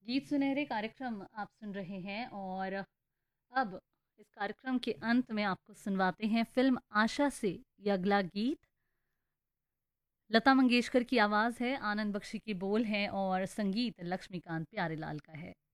गीत सुनहरे कार्यक्रम आप सुन रहे हैं और अब इस कार्यक्रम के अंत में आपको सुनवाते हैं फिल्म आशा से ये अगला गीत। लता मंगेशकर की आवाज़ है, आनंद बख्शी के बोल हैं और संगीत लक्ष्मीकांत प्यारेलाल का है।